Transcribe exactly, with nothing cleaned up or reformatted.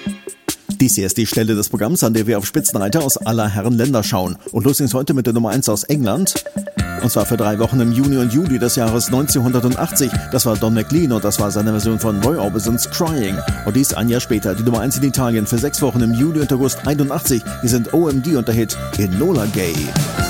Dies hier ist die Stelle des Programms, an der wir auf Spitzenreiter aus aller Herren Länder schauen. Und los geht's heute mit der Nummer eins aus England. Und zwar für drei Wochen im Juni und Juli des Jahres neunzehnhundertachtzig. Das war Don McLean und das war seine Version von Roy Orbison's Crying. Und dies ein Jahr später, die Nummer eins in Italien für sechs Wochen im Juli und August einundachtzig. Hier sind O M D und der Hit Enola Gay.